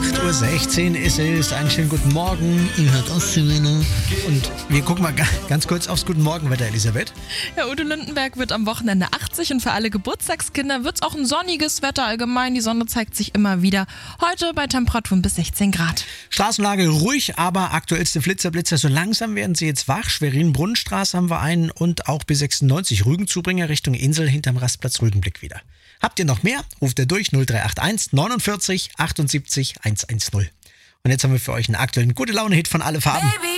8:16 Uhr ist es. Einen schönen guten Morgen. Ihr hört Ostseewelle. Und wir gucken mal ganz kurz aufs Guten Morgen-Wetter, Elisabeth. Ja, Udo Lindenberg wird am Wochenende 80 und für alle Geburtstagskinder wird es auch ein sonniges Wetter allgemein. Die Sonne zeigt sich immer wieder. Heute bei Temperaturen bis 16 Grad. Straßenlage ruhig, aber aktuellste Blitzer. So langsam werden sie jetzt wach. Schwerin-Brunnenstraße haben wir einen und auch B96 Rügenzubringer Richtung Insel hinterm Rastplatz Rügenblick wieder. Habt ihr noch mehr? Ruft ihr durch 0381 49 78 110. Und jetzt haben wir für euch einen aktuellen Gute-Laune-Hit von Alle Farben.